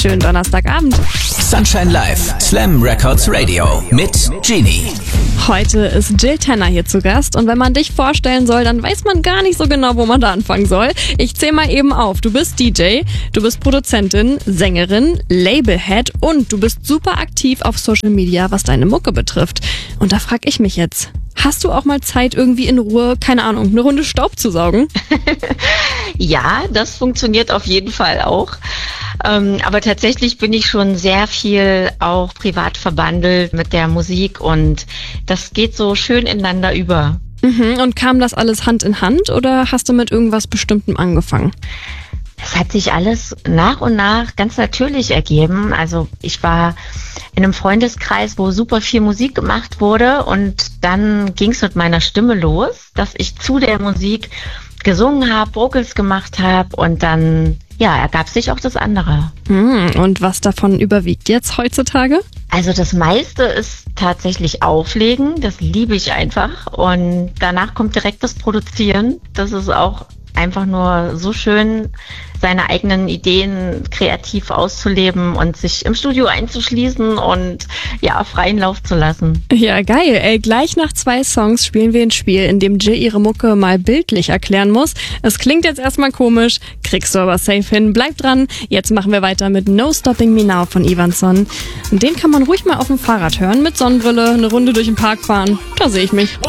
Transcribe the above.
schönen Donnerstagabend. Sunshine Live, Slam Records Radio mit Genie. Heute ist Jill Tenner hier zu Gast und wenn man dich vorstellen soll, dann weiß man gar nicht so genau, wo man da anfangen soll. Ich zähle mal eben auf. Du bist DJ, du bist Produzentin, Sängerin, Labelhead und du bist super aktiv auf Social Media, was deine Mucke betrifft. Und da frage ich mich jetzt, hast du auch mal Zeit, irgendwie in Ruhe, keine Ahnung, eine Runde Staub zu saugen? Ja, das funktioniert auf jeden Fall auch. Aber tatsächlich bin ich schon sehr viel auch privat verbandelt mit der Musik und das geht so schön ineinander über. Und kam das alles Hand in Hand oder hast du mit irgendwas Bestimmtem angefangen? Es hat sich alles nach und nach ganz natürlich ergeben. Also ich war in einem Freundeskreis, wo super viel Musik gemacht wurde und dann ging es mit meiner Stimme los, dass ich zu der Musik gesungen habe, Vocals gemacht habe und dann ergab sich auch das andere. Und was davon überwiegt jetzt heutzutage? Also das meiste ist tatsächlich Auflegen, das liebe ich einfach und danach kommt direkt das Produzieren. Das ist auch einfach nur so schön, seine eigenen Ideen kreativ auszuleben und sich im Studio einzuschließen und freien Lauf zu lassen. Ja, geil. Ey, gleich nach 2 Songs spielen wir ein Spiel, in dem Jill ihre Mucke mal bildlich erklären muss. Es klingt jetzt erstmal komisch, kriegst du aber safe hin. Bleib dran. Jetzt machen wir weiter mit No Stopping Me Now von Ivanson. Den kann man ruhig mal auf dem Fahrrad hören, mit Sonnenbrille, eine Runde durch den Park fahren. Da sehe ich mich.